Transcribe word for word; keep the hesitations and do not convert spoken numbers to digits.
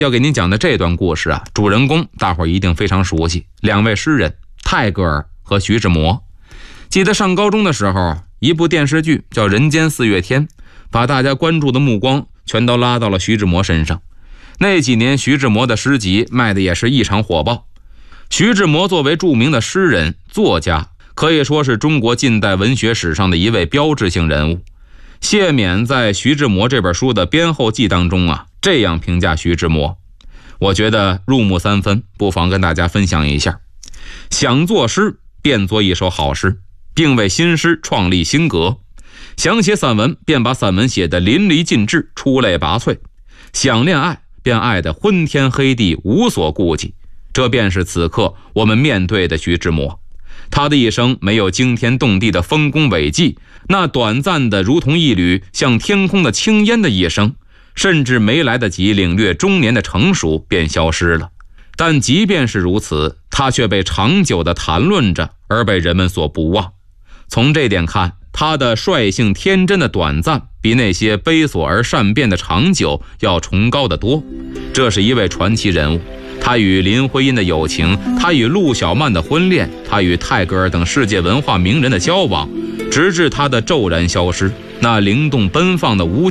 要给您讲的这段故事啊，主人公大伙儿一定非常熟悉，两位诗人泰戈尔和徐志摩。记得上高中的时候，一部电视剧叫《人间四月天》，把大家关注的目光全都拉到了徐志摩身上。那几年徐志摩的诗集卖的也是异常火爆。徐志摩作为著名的诗人作家，可以说是中国近代文学史上的一位标志性人物。谢冕在徐志摩这本书的编后记当中啊，这样评价徐志摩，我觉得入木三分，不妨跟大家分享一下。想作诗，便作一首好诗，并为新诗创立新格；想写散文，便把散文写得淋漓尽致，出类拔萃；想恋爱，便爱得昏天黑地，无所顾忌。这便是此刻我们面对的徐志摩。他的一生没有惊天动地的丰功伟绩，那短暂的如同一缕像天空的青烟的一生，甚至没来得及领略中年的成熟便消失了。但即便是如此，他却被长久地谈论着，而被人们所不忘。从这点看，他的率性天真的短暂，比那些悲琐而善变的长久要崇高得多。这是一位传奇人物，他与林徽因的友情，他与陆小曼的婚恋，他与泰戈尔等世界文化名人的交往，直至他的骤然消失，那灵动奔放的无